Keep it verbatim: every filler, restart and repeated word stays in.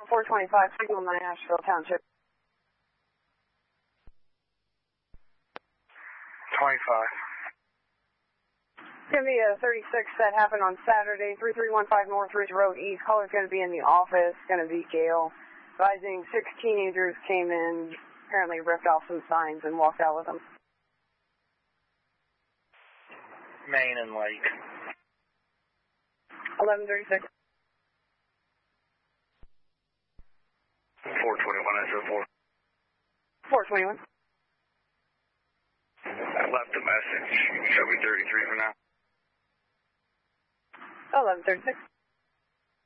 four twenty-five, Signal nine, Asheville Township. twenty-five. It's going to be a thirty-six that happened on Saturday, three three one five North Ridge Road East. Caller's going to be in the office, going to be Gail. Advising six teenagers came in, apparently ripped off some signs and walked out with them. Main and Lake. eleven thirty-six. four twenty-one, I said four. four twenty-one. I left a message. Show me thirty-three for now. eleven thirty-six.